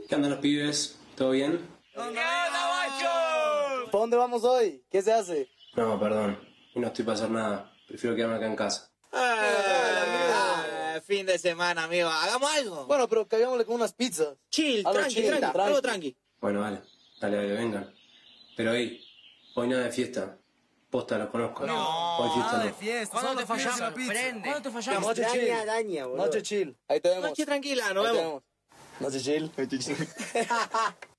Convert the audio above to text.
¿Qué andan los pibes? ¿Todo bien? ¿Qué onda, macho? ¿Para dónde vamos hoy? ¿Qué se hace? No, perdón. Y no estoy para hacer nada. Prefiero quedarme acá en casa. Fin de semana, amigo. Hagamos algo. Bueno, pero cagámosle con unas pizzas. Chill, Algo tranqui, chill, tranqui, algo tranqui. Bueno, vale. Dale, vengan. Pero hoy nada de fiesta. Posta, los conozco. No, Hoy fiesta nada no. de fiesta. ¿Cuándo solo te fallamos? pizza, pizza. ¿Cuándo te fallamos? Noche chill. Daña, boludo. Noche chill. Ahí te vemos. Noche tranquila, nos Ahí te vemos. vemos. Noche chill.